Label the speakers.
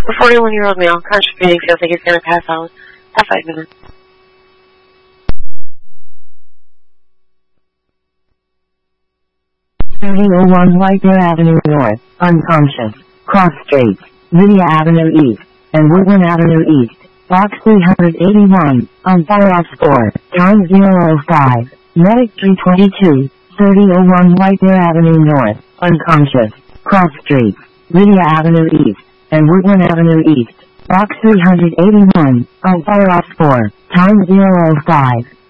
Speaker 1: A 41-year-old male, constipating, feels like he's going to pass out. Have 5 minutes.
Speaker 2: (3001) Whitehare Avenue North, unconscious. Cross Streets, Lydia Avenue East, and Woodland Avenue East. Box 381, on fire score, time 005. Medic 322, 3001 Whitehare Avenue North, unconscious. Cross Streets, Lydia Avenue East, and Woodland Avenue East. Box 381, on fire score, time 005.